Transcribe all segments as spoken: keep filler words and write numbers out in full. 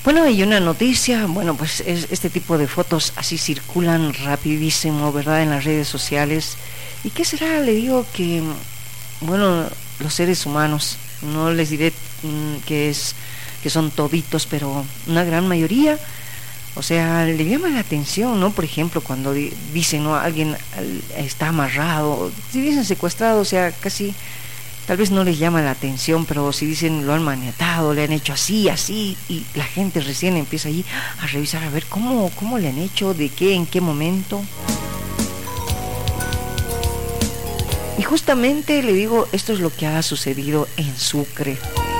Bueno, hay una noticia, bueno, pues es, este tipo de fotos así circulan rapidísimo, ¿verdad?, en las redes sociales. ¿Y qué será? Le digo que, bueno, los seres humanos, no les diré mmm, que es que son toditos, pero una gran mayoría, o sea, le llama la atención, ¿no? Por ejemplo, cuando di- dicen, ¿no?, alguien está amarrado, si dicen secuestrado, o sea, casi tal vez no les llama la atención, pero si dicen lo han maniatado, le han hecho así, así, y la gente recién empieza allí a revisar, a ver cómo, cómo le han hecho, de qué, en qué momento. Y justamente le digo, esto es lo que ha sucedido en Sucre.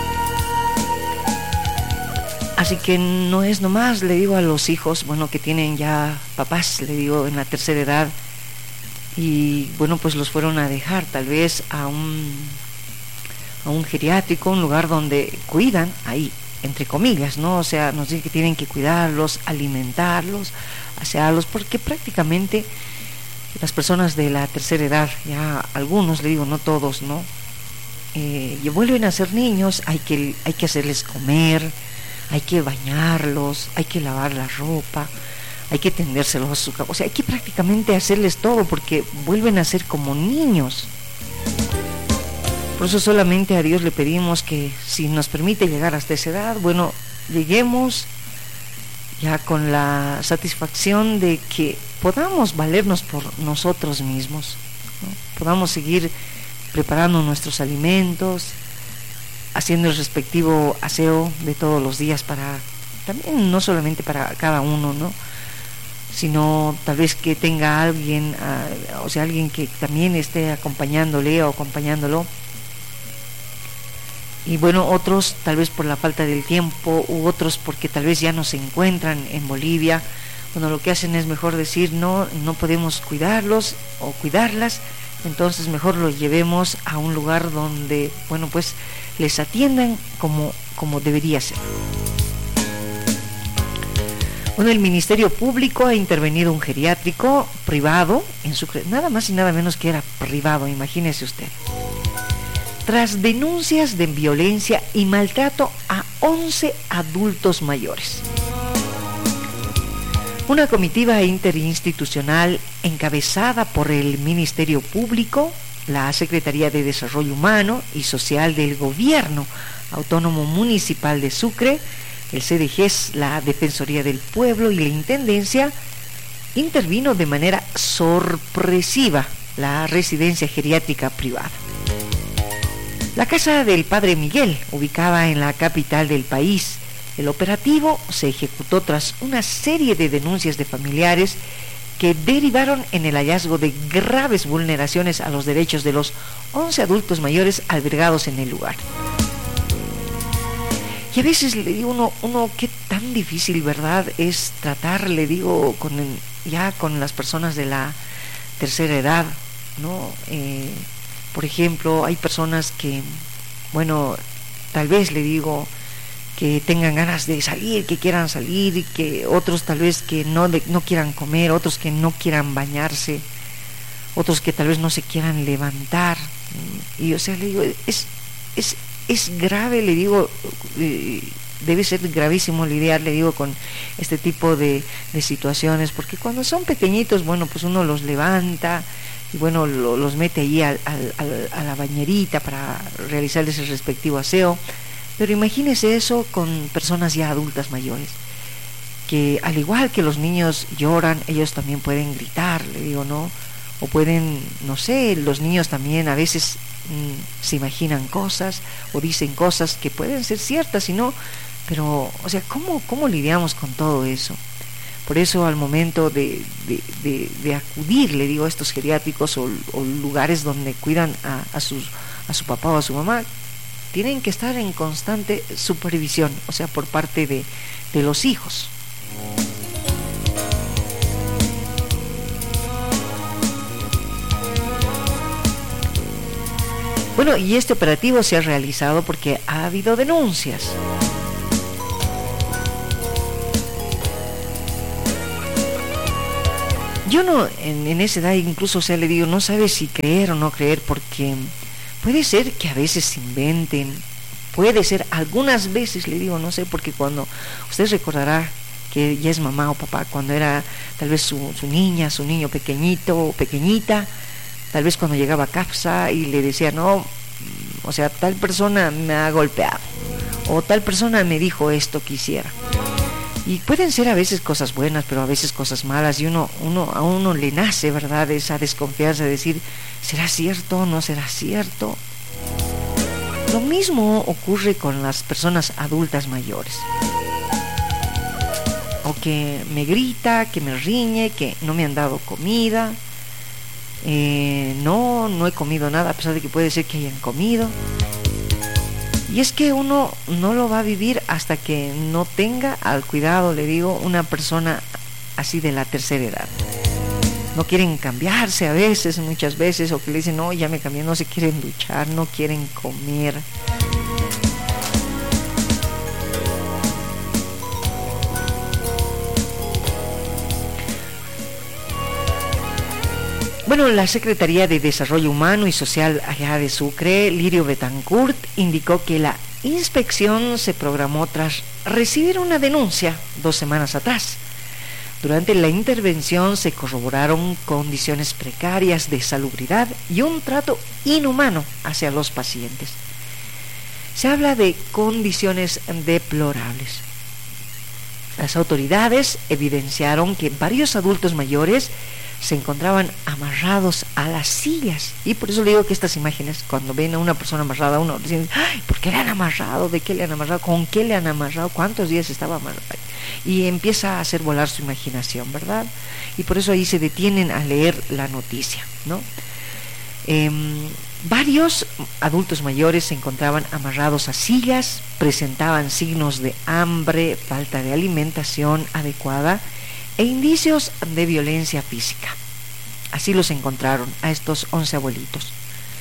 Así que no es nomás, le digo a los hijos, bueno, que tienen ya papás, le digo, en la tercera edad, y bueno, pues los fueron a dejar tal vez a un a un geriátrico, un lugar donde cuidan, ahí, entre comillas, ¿no? O sea, nos dicen que tienen que cuidarlos, alimentarlos, asearlos, porque prácticamente las personas de la tercera edad, ya algunos, le digo, no todos, ¿no? Eh, y vuelven a ser niños, hay que, hay que hacerles comer, hay que bañarlos, hay que lavar la ropa, hay que tendérselos a su cama, o sea, hay que prácticamente hacerles todo porque vuelven a ser como niños. Por eso solamente a Dios le pedimos que si nos permite llegar hasta esa edad, bueno, lleguemos ya con la satisfacción de que podamos valernos por nosotros mismos, ¿no? Podamos seguir preparando nuestros alimentos, haciendo el respectivo aseo de todos los días para, también no solamente para cada uno, ¿no?, sino tal vez que tenga alguien, uh, o sea, alguien que también esté acompañándole o acompañándolo. Y bueno, otros tal vez por la falta del tiempo, u otros porque tal vez ya no se encuentran en Bolivia. Bueno, lo que hacen es mejor decir, no, no podemos cuidarlos o cuidarlas, entonces mejor los llevemos a un lugar donde, bueno, pues les atiendan como, como debería ser. Bueno, el Ministerio Público ha intervenido un geriátrico privado en Sucre, nada más y nada menos que era privado, imagínese usted, tras denuncias de violencia y maltrato a once adultos mayores. Una comitiva interinstitucional encabezada por el Ministerio Público, la Secretaría de Desarrollo Humano y Social del Gobierno Autónomo Municipal de Sucre, el C D G S, la Defensoría del Pueblo y la Intendencia, intervino de manera sorpresiva la residencia geriátrica privada. La casa del Padre Miguel, ubicada en la capital del país. El operativo se ejecutó tras una serie de denuncias de familiares que derivaron en el hallazgo de graves vulneraciones a los derechos de los once adultos mayores albergados en el lugar. Y a veces le digo uno, uno qué tan difícil, ¿verdad?, es tratar, le digo, con ya con las personas de la tercera edad, ¿no? Eh, por ejemplo, hay personas que, bueno, tal vez le digo que tengan ganas de salir, que quieran salir, y que otros tal vez que no, de, no quieran comer, otros que no quieran bañarse, otros que tal vez no se quieran levantar. Y o sea, le digo, es, es, es grave, le digo, eh, debe ser gravísimo lidiar, le digo, con este tipo de, de situaciones, porque cuando son pequeñitos, bueno, pues uno los levanta y bueno, lo, los mete allí al, al, al, a la bañerita para realizarles el respectivo aseo. Pero imagínese eso con personas ya adultas mayores, que al igual que los niños lloran, ellos también pueden gritar, le digo, ¿no? O pueden, no sé, los niños también a veces mmm, se imaginan cosas o dicen cosas que pueden ser ciertas y no, pero, o sea, ¿cómo, cómo lidiamos con todo eso? Por eso al momento de, de, de, de acudir, le digo, a estos geriátricos o, o lugares donde cuidan a, a, sus, a su papá o a su mamá, tienen que estar en constante supervisión, o sea, por parte de, de los hijos. Bueno, y este operativo se ha realizado porque ha habido denuncias. Yo no, en, en esa edad incluso, o sea, le digo, no sabe si creer o no creer, porque puede ser que a veces se inventen, puede ser, algunas veces le digo, no sé, porque cuando usted recordará que ya es mamá o papá, cuando era tal vez su, su niña, su niño pequeñito o pequeñita, tal vez cuando llegaba a casa y le decía, no, o sea, tal persona me ha golpeado, o tal persona me dijo esto que hiciera. Y pueden ser a veces cosas buenas, pero a veces cosas malas, y uno, uno a uno le nace, ¿verdad?, esa desconfianza de decir, ¿será cierto o no será cierto? Lo mismo ocurre con las personas adultas mayores. O que me grita, que me riñe, que no me han dado comida, eh, no, no he comido nada, a pesar de que puede ser que hayan comido. Y es que uno no lo va a vivir hasta que no tenga al cuidado, le digo, una persona así de la tercera edad. No quieren cambiarse a veces, muchas veces, o que le dicen, no, ya me cambié, no se quieren duchar, no quieren comer. Bueno, la Secretaría de Desarrollo Humano y Social allá de Sucre, Lirio Betancourt, indicó que la inspección se programó tras recibir una denuncia dos semanas atrás. Durante la intervención se corroboraron condiciones precarias de salubridad y un trato inhumano hacia los pacientes. Se habla de condiciones deplorables. Las autoridades evidenciaron que varios adultos mayores se encontraban amarrados a las sillas, y por eso le digo que estas imágenes, cuando ven a una persona amarrada, uno dice, ay, ¿por qué le han amarrado? ¿De qué le han amarrado? ¿Con qué le han amarrado? ¿Cuántos días estaba amarrado? Y empieza a hacer volar su imaginación, ¿verdad? Y por eso ahí se detienen a leer la noticia, ¿no? Eh, varios adultos mayores se encontraban amarrados a sillas, presentaban signos de hambre, falta de alimentación adecuada e indicios de violencia física. Así los encontraron a estos once abuelitos.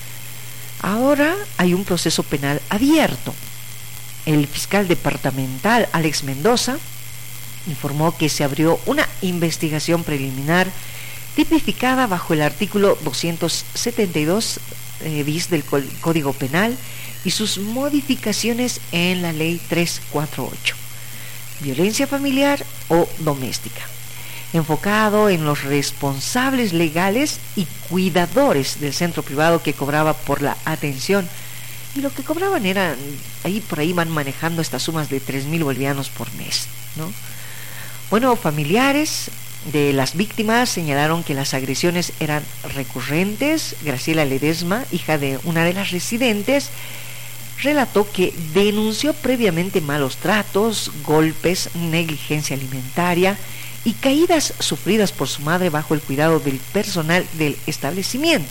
Ahora hay un proceso penal abierto. El fiscal departamental Alex Mendoza informó que se abrió una investigación preliminar tipificada bajo el artículo doscientos setenta y dos eh, bis del Código Penal y sus modificaciones en la ley trescientos cuarenta y ocho, violencia familiar o doméstica, enfocado en los responsables legales y cuidadores del centro privado que cobraba por la atención. Y lo que cobraban eran, ahí por ahí van manejando estas sumas de tres mil bolivianos por mes, ¿no? Bueno, familiares de las víctimas señalaron que las agresiones eran recurrentes. Graciela Ledesma, hija de una de las residentes, relató que denunció previamente malos tratos, golpes, negligencia alimentaria y caídas sufridas por su madre bajo el cuidado del personal del establecimiento.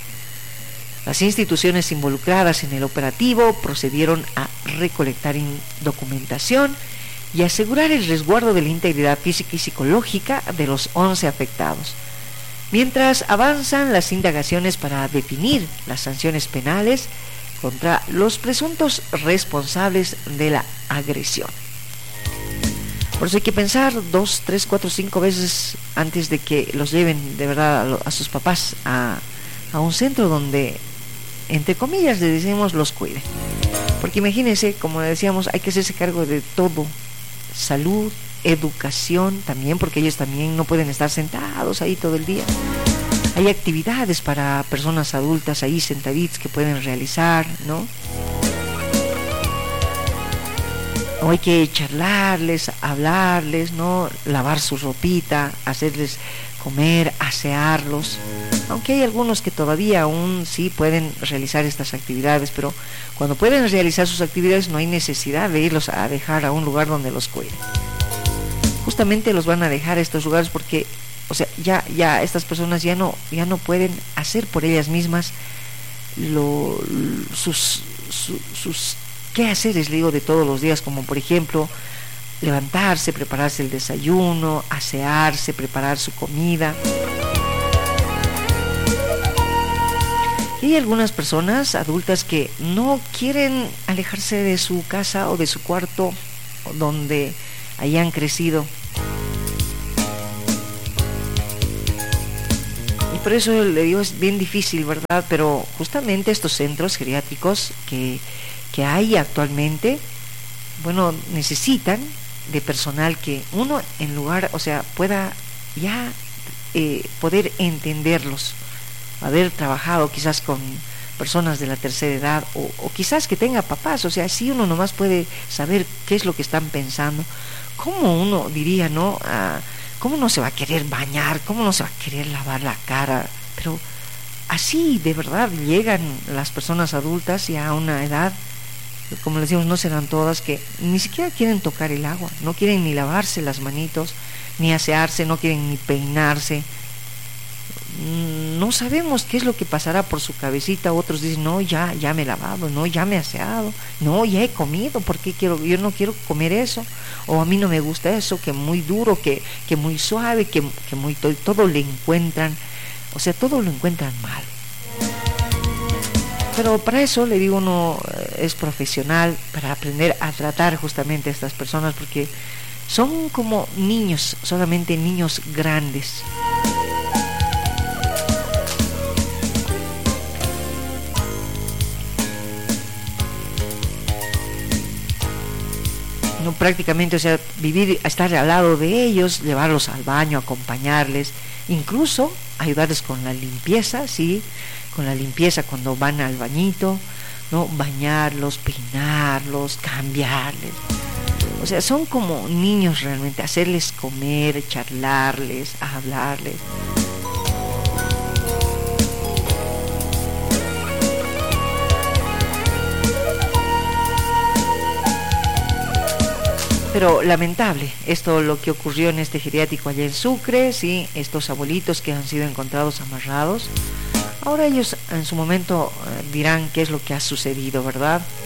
Las instituciones involucradas en el operativo procedieron a recolectar documentación y asegurar el resguardo de la integridad física y psicológica de los once afectados, mientras avanzan las indagaciones para definir las sanciones penales contra los presuntos responsables de la agresión. Por eso hay que pensar dos, tres, cuatro, cinco veces antes de que los lleven de verdad a, lo, a sus papás a, a un centro donde, entre comillas, le decimos, los cuide. Porque imagínense, como decíamos, hay que hacerse cargo de todo: salud, educación también, porque ellos también no pueden estar sentados ahí todo el día. Hay actividades para personas adultas ahí sentaditas que pueden realizar, ¿no? O hay que charlarles, hablarles, ¿no? Lavar su ropita, hacerles comer, asearlos. Aunque hay algunos que todavía aún sí pueden realizar estas actividades, pero cuando pueden realizar sus actividades no hay necesidad de irlos a dejar a un lugar donde los cuiden. Justamente los van a dejar a estos lugares porque, o sea, ya, ya estas personas ya no, ya no pueden hacer por ellas mismas lo, sus, su, sus quehaceres, le digo, de todos los días, como por ejemplo levantarse, prepararse el desayuno, asearse, preparar su comida. Y hay algunas personas adultas que no quieren alejarse de su casa o de su cuarto donde hayan crecido. Y por eso le digo, es bien difícil, ¿verdad? Pero justamente estos centros geriátricos que que hay actualmente, bueno, necesitan de personal que uno en lugar, o sea, pueda ya eh, poder entenderlos, haber trabajado quizás con personas de la tercera edad o, o quizás que tenga papás, o sea, si uno nomás puede saber qué es lo que están pensando, cómo uno diría, ¿no? Ah, cómo no se va a querer bañar, cómo no se va a querer lavar la cara, pero así de verdad llegan las personas adultas ya a una edad, como les decimos, no serán todas, que ni siquiera quieren tocar el agua, no quieren ni lavarse las manitos, ni asearse, no quieren ni peinarse. No sabemos qué es lo que pasará por su cabecita. Otros dicen, no, ya, ya me he lavado, no, ya me he aseado, no, ya he comido, ¿por qué quiero? Yo no quiero comer eso, o a mí no me gusta eso, que muy duro, que, que muy suave, que, que muy todo, todo le encuentran, o sea, todo lo encuentran mal. Pero para eso, le digo, uno es profesional para aprender a tratar justamente a estas personas, porque son como niños, solamente niños grandes. No, prácticamente, o sea, vivir, estar al lado de ellos, llevarlos al baño, acompañarles, incluso ayudarles con la limpieza, sí, con la limpieza cuando van al bañito, no, bañarlos, peinarlos, cambiarles. O sea, son como niños realmente, hacerles comer, charlarles, hablarles. Pero lamentable esto lo que ocurrió en este geriátrico allá en Sucre, sí, estos abuelitos que han sido encontrados amarrados. Ahora ellos en su momento eh, dirán qué es lo que ha sucedido, ¿verdad?